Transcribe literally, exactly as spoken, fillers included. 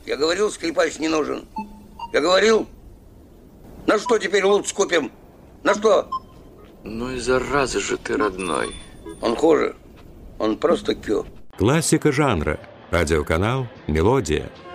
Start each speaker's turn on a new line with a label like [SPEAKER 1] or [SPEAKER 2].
[SPEAKER 1] Я говорил, скрипач не нужен. Я говорил. На что теперь лут скупим? На что?
[SPEAKER 2] Ну и зараза же ты, родной.
[SPEAKER 1] Он хуже. Он просто кё.
[SPEAKER 3] Классика жанра. Радиоканал «Мелодия».